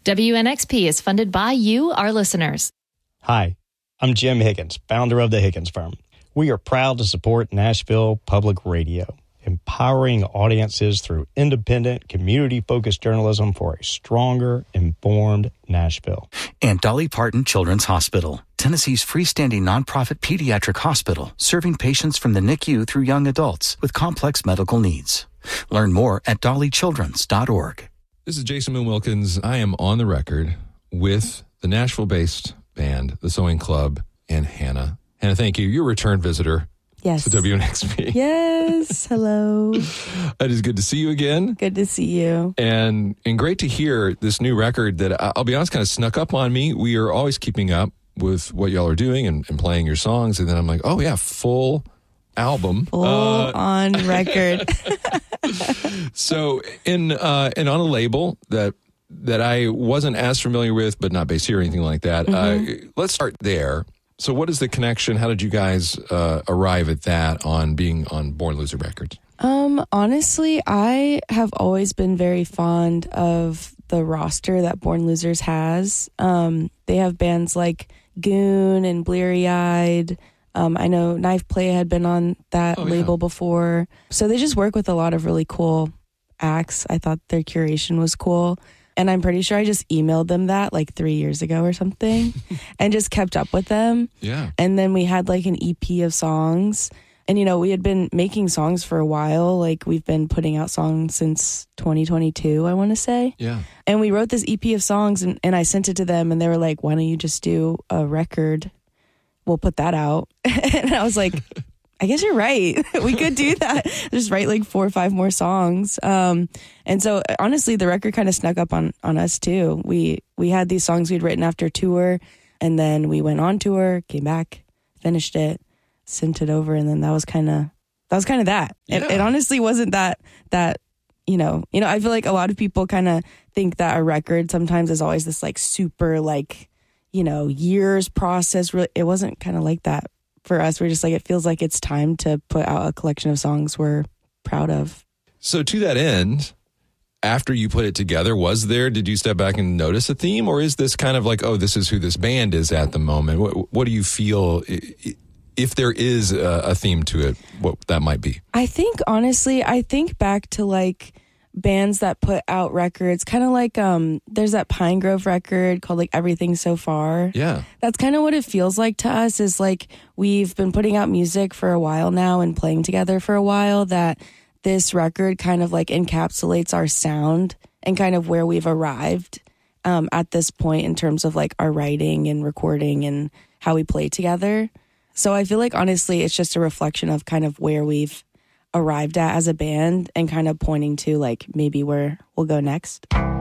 WNXP is funded by you, our listeners. Hi, I'm Jim Higgins, founder of the Higgins Firm. We are proud to support Nashville Public Radio, empowering audiences through independent, community-focused journalism for a stronger, informed Nashville. And Dolly Parton Children's Hospital, Tennessee's freestanding nonprofit pediatric hospital, serving patients from the NICU through young adults with complex medical needs. Learn more at dollychildrens.org. This is Jason Moon Wilkins. I am on the record with the Nashville-based band, the Sewing Club, and Hannah. Hannah, thank you. You're a return visitor. Yes. To WNXP. Yes. Hello. It is good to see you again. Good to see you. And great to hear this new record that, I'll be honest, kind of snuck up on me. We are always keeping up with what y'all are doing and playing your songs. And then I'm like, oh, yeah, full album. Full on record. So, and on a label that I wasn't as familiar with, but not based here or anything like that. Let's start there. So what is the connection? How did you guys arrive at that on being on Born Loser Records? Honestly, I have always been very fond of the roster that Born Losers has. They have bands like Goon and Bleary Eyed. I know Knife Play had been on that label before. So they just work with a lot of really cool acts. I thought their curation was cool. And I'm pretty sure I just emailed them that like 3 years ago or something and just kept up with them. Yeah. And then we had like an EP of songs. And, you know, we had been making songs for a while. Like we've been putting out songs since 2022, I want to say. Yeah. And we wrote this EP of songs and I sent it to them and they were like, why don't you just do a record? We'll put that out. And I was like, I guess you're right. We could do that. Just write like 4 or 5 more songs. And so honestly, the record kind of snuck up on us too. We had these songs we'd written after tour and then we went on tour, came back, finished it, sent it over. And then that was kind of that. Yeah. It honestly wasn't that, you know, I feel like a lot of people kind of think that a record sometimes is always this like super like, you know, years process. Really, it wasn't kind of like that. For us, we're just like, it feels like it's time to put out a collection of songs we're proud of. So to that end, after you put it together, did you step back and notice a theme? Or is this kind of like, oh, this is who this band is at the moment? What do you feel, if there is a theme to it, what that might be? I think back to like bands that put out records, kind of like there's that Pine Grove record called like Everything So Far. Yeah. That's kind of what it feels like to us, is like we've been putting out music for a while now and playing together for a while, that this record kind of like encapsulates our sound and kind of where we've arrived at this point in terms of like our writing and recording and how we play together. So I feel like honestly it's just a reflection of kind of where we've arrived at as a band and kind of pointing to like maybe where we'll go next.